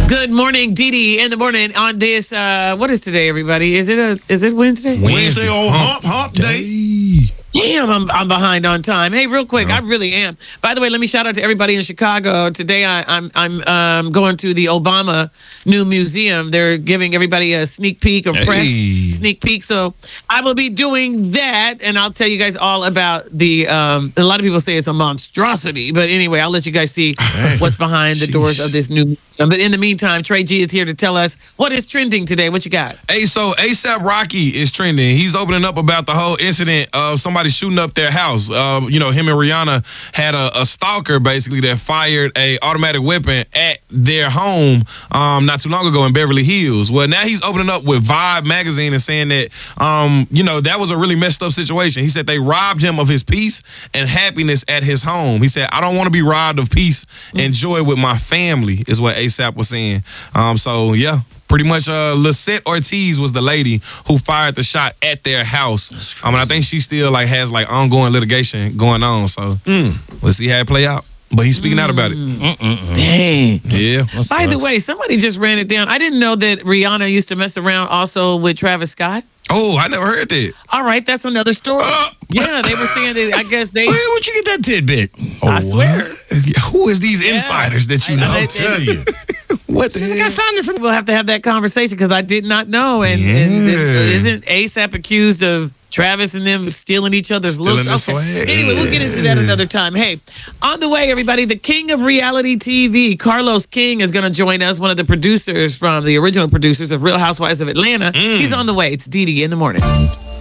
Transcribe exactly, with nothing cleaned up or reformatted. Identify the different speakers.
Speaker 1: Good morning, Dee Dee. In the morning on this, uh, what is today, everybody? Is it a? Is it Wednesday?
Speaker 2: Wednesday on hump, hump day.
Speaker 1: Damn, I'm I'm behind on time. Hey, real quick, I really am. By the way, let me shout out to everybody in Chicago. Today, I, I'm I'm um, going to the Obama new museum. They're giving everybody a sneak peek or press
Speaker 2: Hey.
Speaker 1: sneak peek. So I will be doing that, and I'll tell you guys all about the. Um, a lot of people say it's a monstrosity, but anyway, I'll let you guys see what's behind the doors of this new museum. But in the meantime, Trey G is here to tell us what is trending today. What you got?
Speaker 2: Hey, so ASAP Rocky is trending. He's opening up about the whole incident of somebody shooting up their house. Uh, you know, him and Rihanna had a, a stalker basically that fired a automatic weapon at their home um, not too long ago in Beverly Hills. Well, now he's opening up with Vibe magazine and saying that, um, you know, that was a really messed up situation. He said they robbed him of his peace and happiness at his home. He said, I don't want to be robbed of peace and joy with my family, is what ASAP was saying. Um, so, yeah. Pretty much, uh, Lisette Ortiz was the lady who fired the shot at their house. I mean, I think she still like has like ongoing litigation going on. So mm. we'll see how it play out. But he's speaking mm. out about it.
Speaker 1: Mm-mm-mm. Dang.
Speaker 2: Yeah.
Speaker 1: That By the way, somebody just ran it down. I didn't know that Rihanna used to mess around also with Travis Scott.
Speaker 2: Oh, I never heard that.
Speaker 1: All right, that's another story. Uh, yeah, they were saying that. I guess they.
Speaker 3: Where would you get that tidbit?
Speaker 2: Oh,
Speaker 1: I swear.
Speaker 2: What? Who is these
Speaker 1: yeah.
Speaker 2: insiders that you
Speaker 1: I,
Speaker 2: know?
Speaker 1: I,
Speaker 2: I'll tell you. What the
Speaker 1: I
Speaker 2: hell?
Speaker 1: found this. We'll have to have that conversation because I did not know. And,
Speaker 2: Yeah.
Speaker 1: and, and isn't ASAP accused of Travis and them stealing each other's
Speaker 2: Stealing
Speaker 1: looks?
Speaker 2: the swag.
Speaker 1: Anyway, we'll get into that another time. Hey, on the way, everybody, the king of reality T V, Carlos King, is going to join us, one of the producers from the original producers of Real Housewives of Atlanta.
Speaker 2: Mm.
Speaker 1: He's on the way. It's Dee Dee in the morning.